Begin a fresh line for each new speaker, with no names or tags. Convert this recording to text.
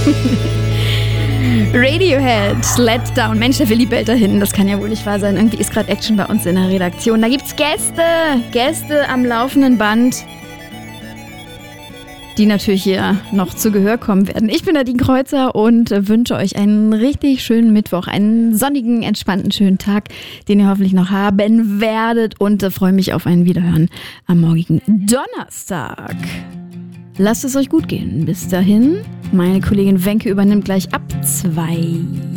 Radiohead, Let Down. Mensch, der Philipp bellt da hinten. Das kann ja wohl nicht wahr sein. Irgendwie ist gerade Action bei uns in der Redaktion. Da gibt's Gäste am laufenden Band, die natürlich hier noch zu Gehör kommen werden. Ich bin Nadine Kreuzer und wünsche euch einen richtig schönen Mittwoch, einen sonnigen, entspannten, schönen Tag, den ihr hoffentlich noch haben werdet, und freue mich auf ein Wiederhören am morgigen Donnerstag. Lasst es euch gut gehen. Bis dahin, meine Kollegin Wenke übernimmt gleich ab 2.